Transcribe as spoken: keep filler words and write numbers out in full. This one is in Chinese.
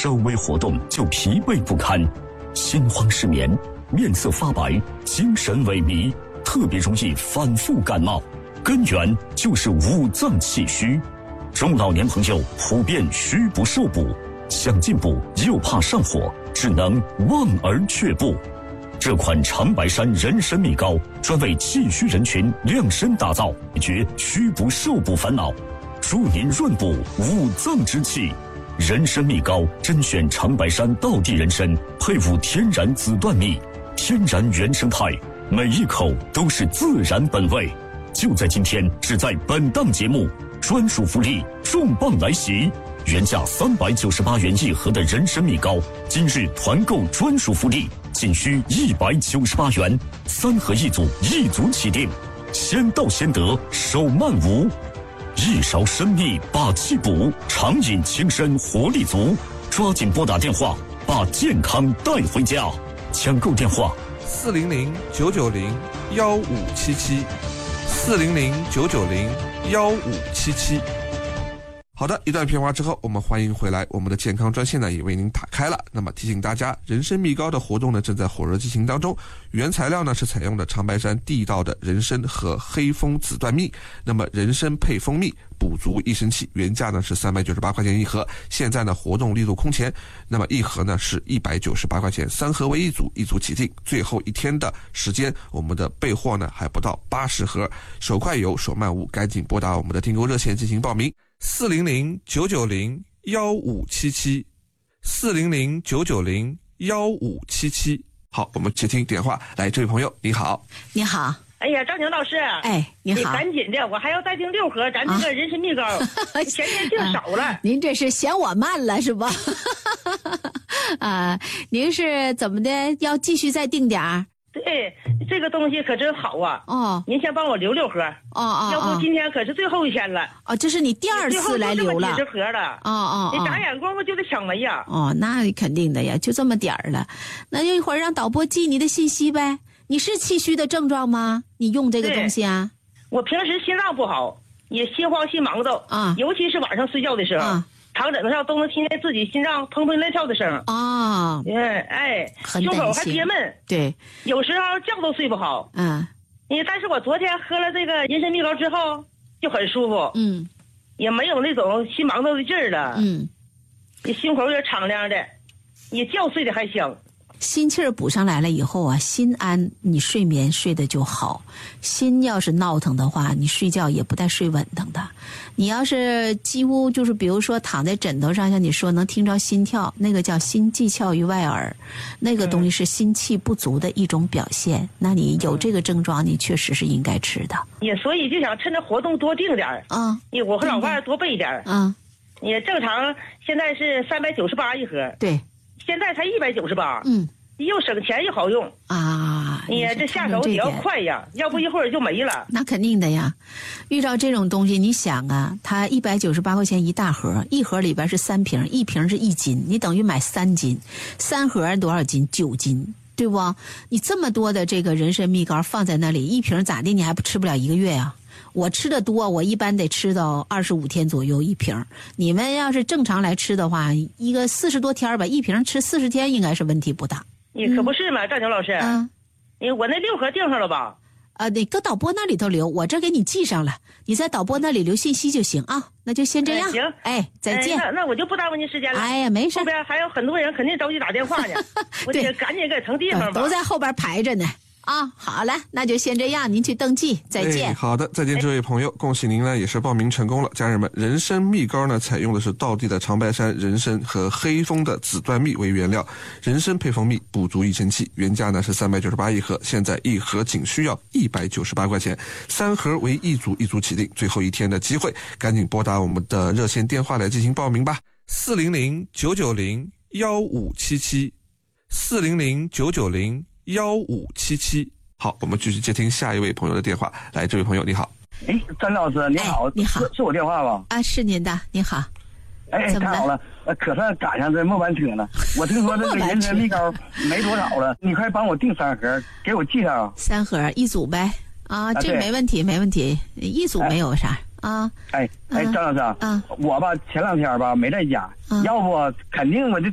稍微活动就疲惫不堪，心慌失眠，面色发白，精神萎靡，特别容易反复感冒，根源就是五脏气虚。中老年朋友普遍虚不受补，想进补又怕上火，只能望而却步。这款长白山人参蜜膏专为气虚人群量身打造，解决虚不受补烦恼，助您润补五脏之气。人参蜜膏甄选长白山道地人参，配伍天然紫段蜜，天然原生态，每一口都是自然本味。就在今天，只在本档节目，专属福利重磅来袭！原价三百九十八元一盒的人参蜜膏，今日团购专属福利，仅需一百九十八元，三盒一组，一组起订，先到先得，手慢无。一勺参蜜把气补，长饮轻身活力足，抓紧拨打电话，把健康带回家。抢购电话： 四零零九九零幺五七七，四零零九九零幺五七七。好的，一段片花之后，我们欢迎回来。我们的健康专线呢也为您打开了。那么提醒大家，人参蜜膏的活动呢正在火热进行当中。原材料呢是采用的长白山地道的人参和黑蜂紫段蜜。那么人参配蜂蜜，补足益生气，原价呢是三百九十八块钱一盒，现在呢活动力度空前。那么一盒呢是一百九十八块钱，三盒为一组，一组起订。最后一天的时间，我们的备货呢还不到八十盒，手快有，手慢无，赶紧拨打我们的订购热线进行报名。四零零九九零幺五七七，四零零九九零幺五七七。好，我们接听电话。来，这位朋友，你好。 你好。 哎呀，张宁老师， 哎，你好， 你赶紧的，我还要再订六盒咱这个人参蜜膏，啊、前天订少了、啊。 您这是嫌我慢了是吧？啊，您是怎么的？要继续再订点儿？ 对，这个东西可真好啊！ 哦， 您先帮我留六盒。 哦哦， 要不今天可是最后一天了。 哦，这是你第二次来留了。 几十盒了。 哦哦， 你眨眼功夫就得抢没呀。 哦，那肯定的呀，就这么点儿了。那就一会儿让导播记你的信息呗。你是气虚的症状吗？你用这个东西啊？ 我平时心脏不好，也心慌心忙的啊， 尤其是晚上睡觉的时候。啊，躺枕头上都能听见自己心脏砰砰乱跳的声啊！ 哎哎，胸口还憋闷， 对， 有时候觉都睡不好。 嗯， 你但是我昨天喝了这个人参蜜膏之后就很舒服， 嗯， 也没有那种心忙叨的劲儿了， 嗯， 你心口也敞亮的，你觉睡得还香。 心气儿补上来了以后啊，心安，你睡眠睡得就好。心要是闹腾的话，你睡觉也不带睡稳当的。你要是几乎就是比如说躺在枕头上，像你说能听着心跳，那个叫心悸窍于外耳，那个东西是心气不足的一种表现。嗯、那你有这个症状，你确实是应该吃的。 也所以就想趁着活动多订点儿啊， 我和老伴多备点儿啊。 也正常现在是三百九十八一盒， 对。 现在才一百九十八， 嗯， 又省钱又好用啊！ 你这下手得要快呀，要不一会儿就没了。 那肯定的呀，遇到这种东西，你想啊，它一百九十八块钱一大盒，一盒里边是三瓶，一瓶是一斤，你等于买三斤，三盒多少斤？九斤，对不？你这么多的这个人参蜜膏放在那里，一瓶咋的？你还不吃不了一个月呀？我吃的多，我一般得吃到二十五天左右一瓶。你们要是正常来吃的话，一个四十多天吧，一瓶吃四十天应该是问题不大。 你可不是嘛，赵宁老师。 嗯， 你我那六盒订上了吧？ 啊，得搁导播那里头留，我这给你记上了，你在导播那里留信息就行啊。那就先这样。 行， 哎，再见。 哎、那那我就不耽误您时间了。 哎呀，没事。 后边还有很多人肯定着急打电话呢，我得赶紧给腾地方吧。 都在后边排着呢。啊，好了，那就先这样，您去登记，再见。 哎、好的，再见，这位朋友，恭喜您呢，也是报名成功了。家人们，人参蜜膏呢，采用的是道地的长白山人参和黑蜂的紫段蜜为原料，人参配蜂蜜，补足益生气，原价呢是三百九十八一盒，现在一盒仅需要一百九十八块钱，三盒为一组，一组起订，最后一天的机会，赶紧拨打我们的热线电话来进行报名吧。四零零九九零幺五七七，四零零九九零幺五七七。好，我们继续接听下一位朋友的电话。来，这位朋友你好。 哎，张老师你好。 哎、你好， 是是我电话吧？ 啊，是您的，你好。 哎，太好了，可算赶上这末班车了。我听说这个人参蜜膏没多少了，你快帮我订三盒，给我记上。 三盒一组呗。啊，这没问题，没问题，一组没有啥。 哎啊， 哎哎，张老师， 啊， 我吧前两天吧没在家，啊、要不肯定我就